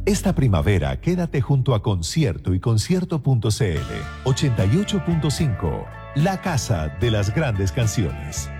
Esta primavera quédate junto a Concierto y Concierto.cl 88.5, la casa de las grandes canciones.